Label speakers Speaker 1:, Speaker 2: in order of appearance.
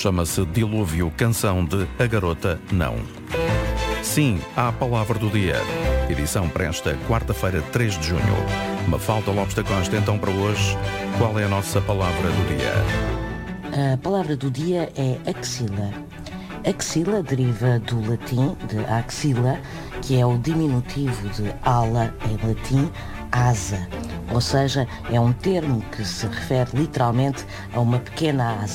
Speaker 1: chama-se Dilúvio, canção de A Garota Não. Sim, à palavra do dia. Edição para esta quarta-feira, 3 de junho. Mafalda Lopes da Costa, então para hoje, qual é a nossa palavra do dia?
Speaker 2: A palavra do dia é axila. Axila deriva do latim de axila, que é o diminutivo de ala em latim, asa. Ou seja, é um termo que se refere literalmente a uma pequena asa.